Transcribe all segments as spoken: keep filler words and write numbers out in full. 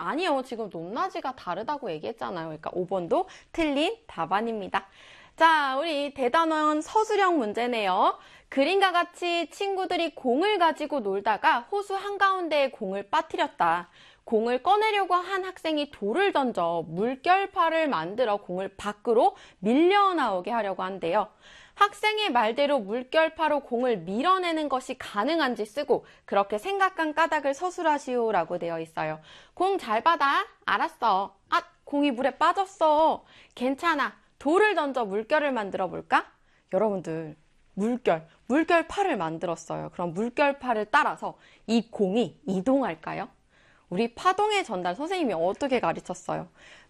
아니요, 지금 높낮이가 다르다고 얘기했잖아요. 그러니까 오 번도 틀린 답안입니다. 자, 우리 대단원 서술형 문제네요. 그림과 같이 친구들이 공을 가지고 놀다가 호수 한가운데에 공을 빠뜨렸다. 공을 꺼내려고 한 학생이 돌을 던져 물결파를 만들어 공을 밖으로 밀려 나오게 하려고 한대요. 학생의 말대로 물결파로 공을 밀어내는 것이 가능한지 쓰고 그렇게 생각한 까닭을 서술하시오라고 되어 있어요. 공 잘 받아. 알았어. 아, 공이 물에 빠졌어. 괜찮아. 돌을 던져 물결을 만들어 볼까? 여러분들, 물결, 물결파를 만들었어요. 그럼 물결파를 따라서 이 공이 이동할까요? 우리 파동의 전달 선생님이 어떻게 가르쳤어요?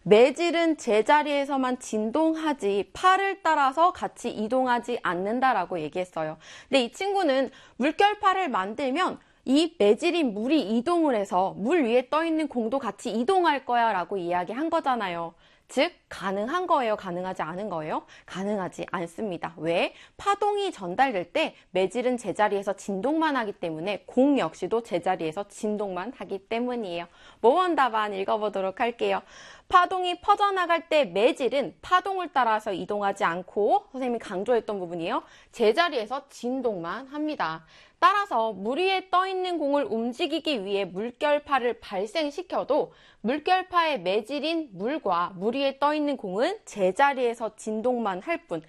매질은 제자리에서만 진동하지 팔을 따라서 같이 이동하지 않는다라고 얘기했어요. 근데 이 친구는 물결파를 만들면 이 매질인 물이 이동을 해서 물 위에 떠 있는 공도 같이 이동할 거야 라고 이야기한 거잖아요. 즉 가능한 거예요? 가능하지 않은 거예요? 가능하지 않습니다. 왜? 파동이 전달될 때 매질은 제자리에서 진동만 하기 때문에 공 역시도 제자리에서 진동만 하기 때문이에요. 모범 답안 읽어보도록 할게요. 파동이 퍼져나갈 때 매질은 파동을 따라서 이동하지 않고, 선생님이 강조했던 부분이에요. 제자리에서 진동만 합니다. 따라서 물 위에 떠 있는 공을 움직이기 위해 물결파를 발생시켜도 물결파의 매질인 물과 물 위에 떠 있는 공은 제자리에서 진동만 할 뿐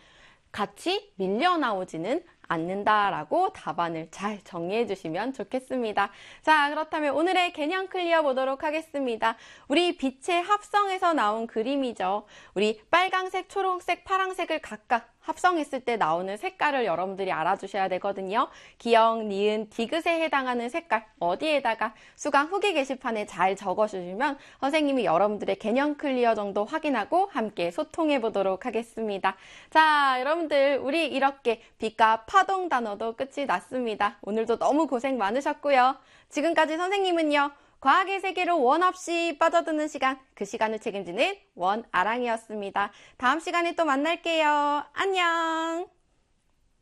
같이 밀려 나오지는 않는다라고 답안을 잘 정리해 주시면 좋겠습니다. 자, 그렇다면 오늘의 개념 클리어 보도록 하겠습니다. 우리 빛의 합성에서 나온 그림이죠. 우리 빨강색, 초록색, 파랑색을 각각 합성했을 때 나오는 색깔을 여러분들이 알아주셔야 되거든요. 기역, 니은, 디귿에 해당하는 색깔 어디에다가 수강 후기 게시판에 잘 적어주시면 선생님이 여러분들의 개념 클리어 정도 확인하고 함께 소통해 보도록 하겠습니다. 자, 여러분들 우리 이렇게 빛과 파동 단어도 끝이 났습니다. 오늘도 너무 고생 많으셨고요. 지금까지 선생님은요. 과학의 세계로 원 없이 빠져드는 시간, 그 시간을 책임지는 원아랑이었습니다. 다음 시간에 또 만날게요. 안녕!